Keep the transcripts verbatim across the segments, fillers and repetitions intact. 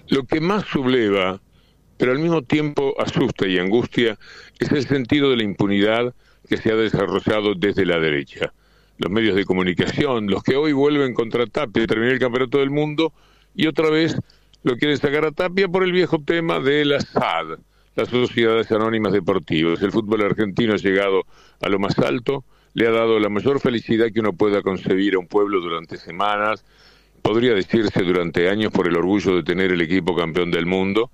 Lo que más subleva, pero al mismo tiempo asusta y angustia, es el sentido de la impunidad que se ha desarrollado desde la derecha. Los medios de comunicación, los que hoy vuelven contra Tapia y terminar el campeonato del mundo, y otra vez lo quieren sacar a Tapia por el viejo tema de la S A D, las Sociedades Anónimas Deportivas. El fútbol argentino ha llegado a lo más alto, le ha dado la mayor felicidad que uno pueda concebir a un pueblo durante semanas, podría decirse durante años, por el orgullo de tener el equipo campeón del mundo,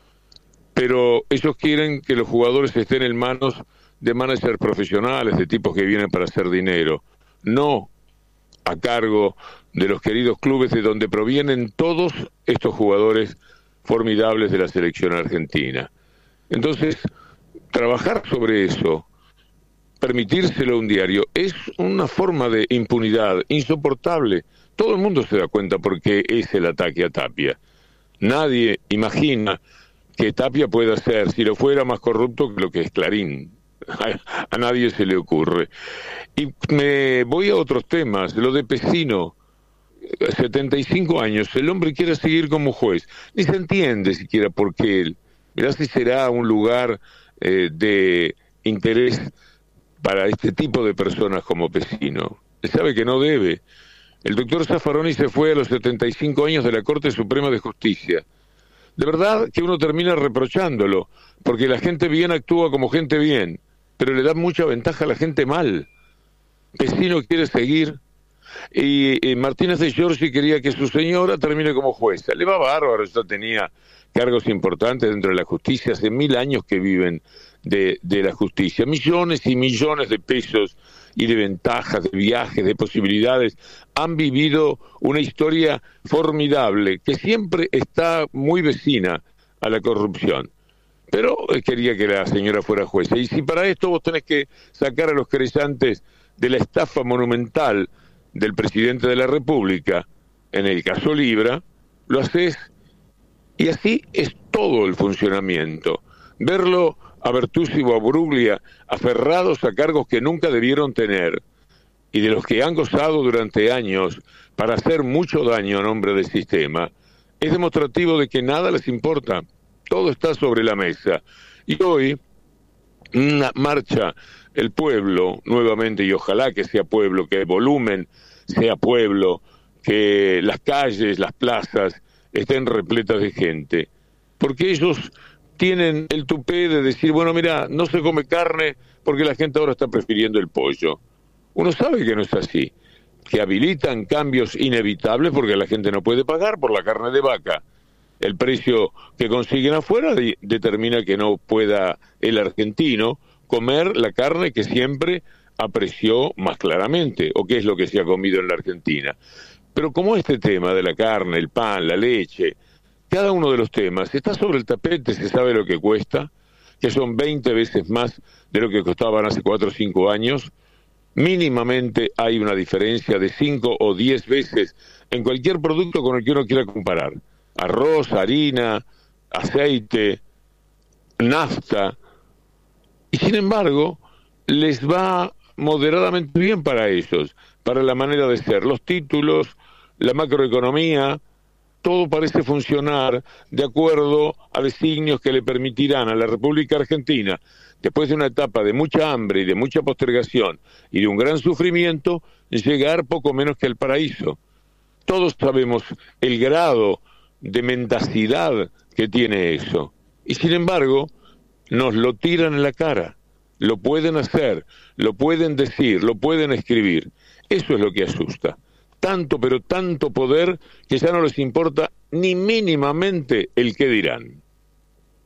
pero ellos quieren que los jugadores estén en manos de managers profesionales, de tipos que vienen para hacer dinero, no a cargo de los queridos clubes de donde provienen todos estos jugadores formidables de la selección argentina. Entonces, trabajar sobre eso, permitírselo a un diario, es una forma de impunidad insoportable. Todo el mundo se da cuenta por qué es el ataque a Tapia. Nadie imagina que Tapia pueda ser, si lo fuera, más corrupto que lo que es Clarín. A, a nadie se le ocurre. Y me voy a otros temas. Lo de Pesino, setenta y cinco años, el hombre quiere seguir como juez. Ni se entiende siquiera por qué él. Mirá si será un lugar eh, de interés para este tipo de personas como Pesino. Él sabe que no debe. El doctor Zaffaroni se fue a los setenta y cinco años de la Corte Suprema de Justicia. De verdad que uno termina reprochándolo, porque la gente bien actúa como gente bien, pero le da mucha ventaja a la gente mal. Pesino quiere seguir, y, y Martínez de Giorgi quería que su señora termine como jueza. Le va bárbaro, ya tenía cargos importantes dentro de la justicia, hace mil años que viven de, de la justicia, millones y millones de pesos y de ventajas, de viajes, de posibilidades. Han vivido una historia formidable que siempre está muy vecina a la corrupción. Pero quería que la señora fuera jueza. Y si para esto vos tenés que sacar a los querellantes de la estafa monumental del presidente de la República, en el caso Libra, lo haces. Y así es todo el funcionamiento. Verlo a Bertuzzi o a Bruglia aferrados a cargos que nunca debieron tener y de los que han gozado durante años para hacer mucho daño a nombre del sistema, es demostrativo de que nada les importa, todo está sobre la mesa. Y hoy, una marcha, el pueblo, nuevamente, y ojalá que sea pueblo, que el volumen sea pueblo, que las calles, las plazas estén repletas de gente, porque ellos tienen el tupé de decir, bueno, mira, no se come carne porque la gente ahora está prefiriendo el pollo. Uno sabe que no es así, que habilitan cambios inevitables porque la gente no puede pagar por la carne de vaca. El precio que consiguen afuera de, determina que no pueda el argentino comer la carne que siempre apreció más claramente, o que es lo que se ha comido en la Argentina. Pero como este tema de la carne, el pan, la leche, cada uno de los temas está sobre el tapete, se sabe lo que cuesta, que son veinte veces más de lo que costaban hace cuatro o cinco años. Mínimamente hay una diferencia de cinco o diez veces en cualquier producto con el que uno quiera comparar. Arroz, harina, aceite, nafta. Y sin embargo, les va moderadamente bien para ellos, para la manera de ser. Los títulos, la macroeconomía, todo parece funcionar de acuerdo a designios que le permitirán a la República Argentina, después de una etapa de mucha hambre y de mucha postergación y de un gran sufrimiento, llegar poco menos que al paraíso. Todos sabemos el grado de mendacidad que tiene eso. Y sin embargo, nos lo tiran en la cara. Lo pueden hacer, lo pueden decir, lo pueden escribir. Eso es lo que asusta. Tanto, pero tanto poder que ya no les importa ni mínimamente el qué dirán.